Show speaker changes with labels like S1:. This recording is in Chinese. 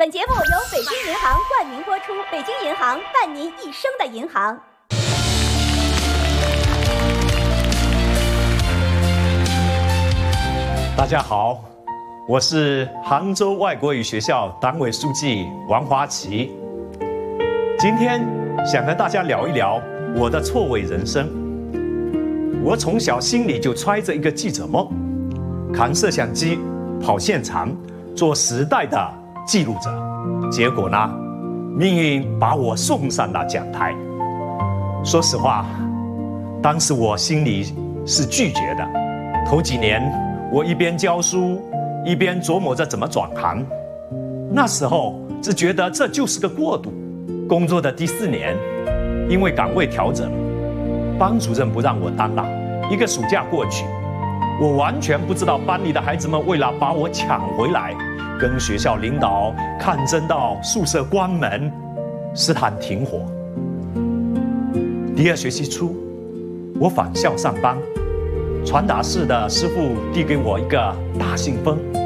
S1: 本节目由北京银行冠名播出，北京银行伴您一生的银行。
S2: 大家好，我是杭州外国语学校党委书记王华奇。今天想和大家聊一聊我的错位人生。我从小心里就揣着一个记者梦，扛摄像机跑现场，做时代的记录者。结果呢，命运把我送上了讲台。说实话，当时我心里是拒绝的。头几年我一边教书，一边琢磨着怎么转行。那时候只觉得这就是个过渡。工作的第4年，因为岗位调整，班主任不让我当了。一个暑假过去，我完全不知道班里的孩子们为了把我抢回来，跟学校领导抗争到宿舍关门，试探停火。第2学期初，我返校上班，传达室的师傅递给我一个大信封，